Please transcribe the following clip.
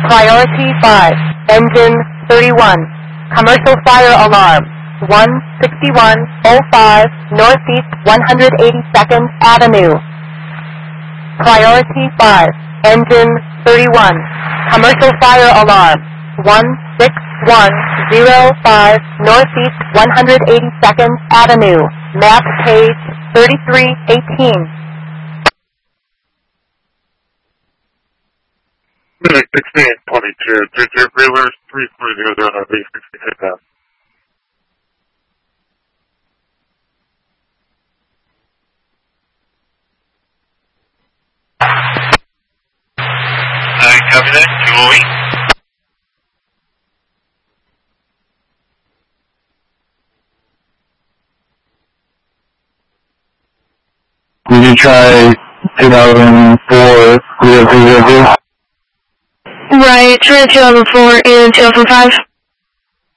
Priority 5, engine 31, commercial fire alarm, 16105 Northeast 182nd Avenue. Priority 5, engine 31, commercial fire alarm, 16105 Northeast 182nd Avenue, map page 3318. Minute 1622, JJ Wheelers 3300 Northeast 16 down. Copy that, 208. Did you try 2004 30300? Right, try 2004 and 2005.